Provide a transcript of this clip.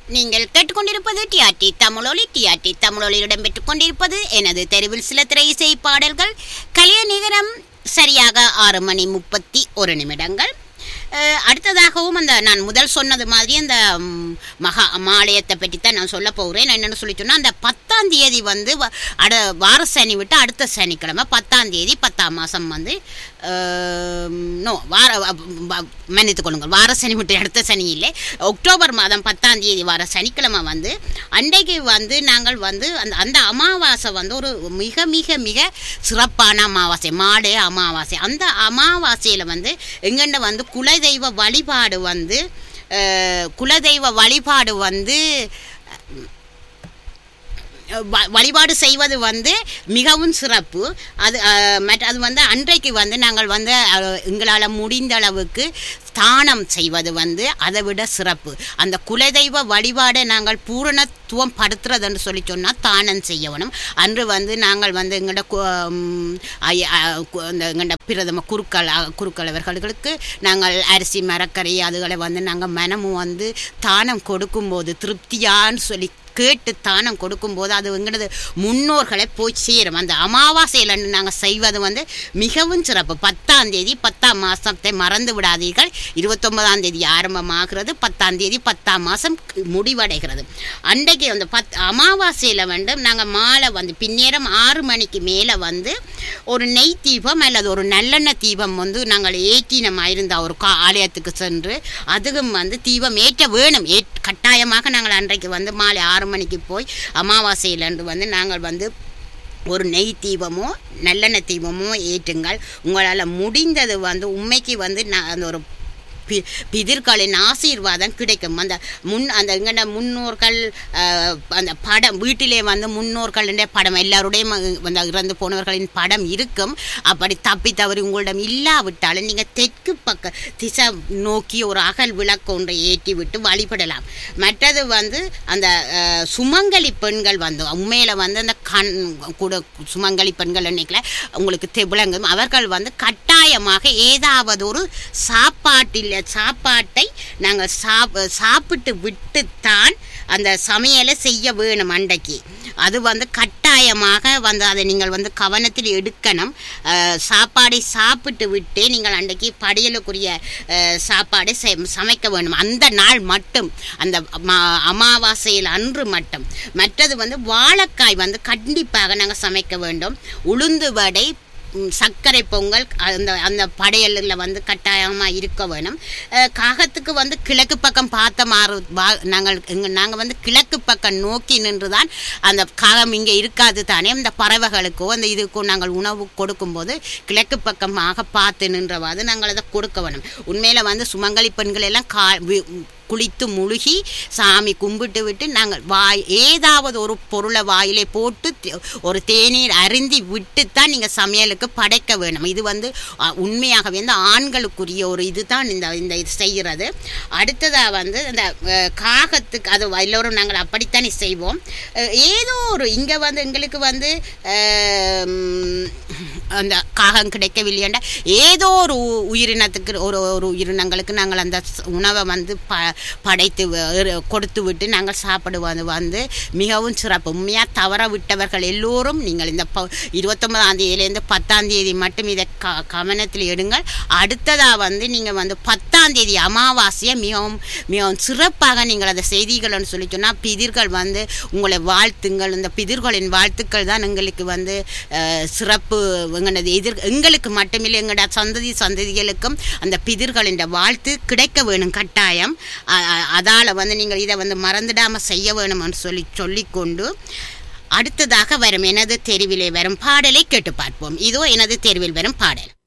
நீங்கள் கேட்டுக்கொண்டிருப்பது டிஆர்டி தமிழொலி. டிஆர்டி தமிழொலியில் இடம்பெற்றுக் கொண்டிருப்பது எனது தெருவில் சில திரை இசை பாடல்கள். கலிய நிகரம் சரியாக 6:31. அடுத்ததாகவும் அந்த நான் முதல் சொன்னது மாதிரி அந்த மாலயத்தை பற்றி தான் நான் சொல்ல போகிறேன். என்னென்னு சொல்லி சொன்னால், அந்த 10ஆம் தேதி வந்து வார சனி விட்டு அடுத்த சனிக்கிழமை 10ஆம் தேதி 10ஆம் மாதம் வந்து மன்னித்துக் கொள்ளுங்கள், வார சனி விட்டு அடுத்த சனி இல்லை, அக்டோபர் மாதம் 10ஆம் தேதி வார சனிக்கிழமை வந்து அன்றைக்கு வந்து நாங்கள் வந்து அந்த அமாவாசை வந்து ஒரு மிக மிக மிக சிறப்பான அமாவாசை, மாடே அமாவாசை. அந்த அமாவாசையில் வந்து எங்கண்ட வந்து குலதெய்வ வழிபாடு வந்து வழிபாடு செய்வது வந்து மிகவும் சிறப்பு. அது வந்து அன்றைக்கு வந்து நாங்கள் வந்து எங்களால் முடிந்த அளவுக்கு தானம் செய்வது வந்து அதை விட சிறப்பு. அந்த குலதெய்வ வழிபாடை நாங்கள் பூரணத்துவம் படுத்துறதுன்னு சொல்லி சொன்னால் தானம் செய்யணும். அன்று வந்து நாங்கள் வந்து எங்களோட பிரதம குருக்கள் அவர்களுக்கு நாங்கள் அரிசி மரக்கறி அதுகளை வந்து நாங்கள் மனமும் வந்து தானம் கொடுக்கும்போது திருப்தியான்னு சொல்லி கேட்டு தானம் கொடுக்கும்போது அது எங்களது முன்னோர்களை போய் சேரும். அந்த அமாவாசையில் நாங்கள் செய்வது வந்து மிகவும் சிறப்பு. 10ஆம் தேதி 10ஆம் மாதத்தை மறந்து விடாதீர்கள். 29ஆம் தேதி ஆரம்பமாகிறது, 10ஆம் தேதி 10ஆம் மாதம் முடிவடைகிறது. அன்றைக்கு அந்த அமாவாசையில் வந்து நாங்கள் மாலை வந்து பின்னேரம் 6 மணிக்கு மேலே வந்து ஒரு நெய் தீபம் அல்லது ஒரு நல்லெண்ணெய் தீபம் வந்து நாங்கள் ஏற்றினமாக இருந்த ஒரு ஆலயத்துக்கு சென்று அதுவும் வந்து தீபம் ஏற்ற வேணும். கட்டாயமாக நாங்கள் அன்றைக்கு வந்து மாலை 6 மணிக்கு போய் அமாவாசையிலன்று வந்து நாங்கள் வந்து ஒரு நெய் தீபமோ நல்லெண்ணெய் தீபமோ ஏற்றுங்கள். உங்களால் முடிந்தது வந்து உண்மைக்கு வந்து அந்த ஒரு பிதிர்களின் ஆசீர்வாதம் கிடைக்கும். அந்த எங்கட முன்னோர்கள் அந்த படம் வீட்டிலே வந்து முன்னோர்களுடைய படம் எல்லாருடையும் வந்து இறந்து போனவர்களின் படம் இருக்கும். அப்படி தப்பி தவறி உங்களிடம் இல்லாவிட்டாலும் நீங்கள் தெற்கு பக்க திசை நோக்கி ஒரு அகல் விளக்கு ஒன்றை ஏற்றி விட்டு வழிபடலாம். மற்றது வந்து அந்த சுமங்கலி பெண்கள் வந்து உண்மையில் வந்து அந்த கூட சுமங்கலி பெண்கள் நினைக்கல உங்களுக்கு விளங்கும். அவர்கள் வந்து கட்டாயமாக ஏதாவது ஒரு சாப்பாட்டை நாங்கள் சாப்பிட்டு விட்டுத்தான் அந்த சமையலை செய்ய வேணும் அன்றைக்கு. அது வந்து கட்டாயமாக வந்து அதை நீங்கள் வந்து கவனத்தில் எடுக்கணும். சாப்பாடை சாப்பிட்டு விட்டு நீங்கள் அன்றைக்கு படியலுக்குரிய சாப்பாடை சமைக்க வேணும் அந்த நாள் மட்டும், அந்த அமாவாசையில் அன்று மட்டும். மற்றது வந்து வாழைக்காய் வந்து கண்டிப்பாக நாங்கள் சமைக்க வேண்டும். உளுந்து வடை, சர்க்கரை பொங்கல் அந்த படையலில் வந்து கட்டாயமாக இருக்க வேணும். காகத்துக்கு வந்து கிழக்கு பக்கம் பார்த்த நாங்கள் வந்து கிழக்கு பக்கம் நோக்கி நின்று தான் அந்த காகம் இங்கே இருக்காது தானே. அந்த பறவைகளுக்கோ அந்த இதுக்கோ நாங்கள் உணவு கொடுக்கும்போது கிழக்கு பக்கமாக பார்த்து நின்றவாது நாங்கள் அதை கொடுக்க வேணும். உண்மையில் வந்து சுமங்கலி பெண்கள் எல்லாம் குளித்து முழுகி சாமி கும்பிட்டு விட்டு நாங்கள் ஏதாவது ஒரு பொருளை வாயிலே போட்டு ஒரு தேநீர் அருந்தி விட்டுத்தான் நீங்கள் சமையலுக்கு படைக்க வேணும். இது வந்து உண்மையாகவே இந்த ஆண்களுக்குரிய ஒரு இது தான் இந்த இது செய்கிறது. அடுத்ததாக வந்து இந்த காகத்துக்கு அது எல்லோரும் நாங்கள் அப்படித்தானே செய்வோம். ஏதோ ஒரு இங்கே வந்து எங்களுக்கு வந்து அந்த காகம் கிடைக்கவில்லையாண்டா ஏதோ ஒரு உயிரினத்துக்கு ஒரு உயிரினங்களுக்கு நாங்கள் அந்த உணவை வந்து படைத்து கொடுத்து விட்டு நாங்கள் சாப்பிடுவது வந்து மிகவும் சிறப்பு. உண்மையாக தவற விட்டவர்கள் எல்லோரும் நீங்கள் இந்த 29ஆம் தேதியிலேருந்து 10ஆம் தேதி மட்டும் இதை கவனத்தில் எடுங்கள். அடுத்ததாக வந்து நீங்கள் வந்து 10ஆம் தேதி அமாவாசையை மிகவும் மிகவும் சிறப்பாக நீங்கள் அதை செய்திகள்னு சொல்லி சொன்னால் பிதிர்கள் வந்து உங்களை வாழ்த்துங்கள். இந்த பிதிர்களின் வாழ்த்துக்கள் தான் எங்களுக்கு வந்து சிறப்பு. எங்களுக்கு மட்டுமில்லை எங்களோட சந்ததிகளுக்கும் அந்த பிதிர்களின் வாழ்த்து கிடைக்க வேணும் கட்டாயம். அதால் வந்து நீங்கள் இதை வந்து மறந்துடாமல் செய்ய வேணும்னு சொல்லிக்கொண்டு அடுத்ததாக வரும் எனது தெருவிலே வரும் பாடலை கேட்டு பார்ப்போம். இதோ எனது தெருவில் வரும் பாடல்.